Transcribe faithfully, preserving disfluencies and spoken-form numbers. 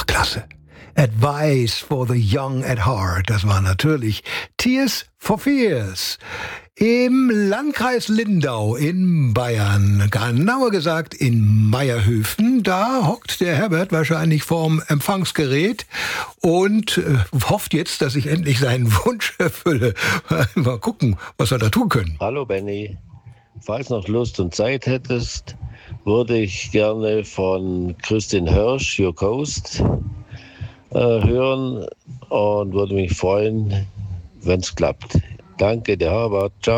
klasse. Advice for the Young at Heart, das war natürlich Tears for Fears. Im Landkreis Lindau in Bayern, genauer gesagt in Meierhöfen, da hockt der Herbert wahrscheinlich vorm Empfangsgerät und äh, hofft jetzt, dass ich endlich seinen Wunsch erfülle. Mal gucken, was wir da tun können. Hallo Benny, falls noch Lust und Zeit hättest, würde ich gerne von Kristin Hirsch, Your Coast, äh, hören und würde mich freuen, wenn es klappt. Danke, der Herbert. Ciao.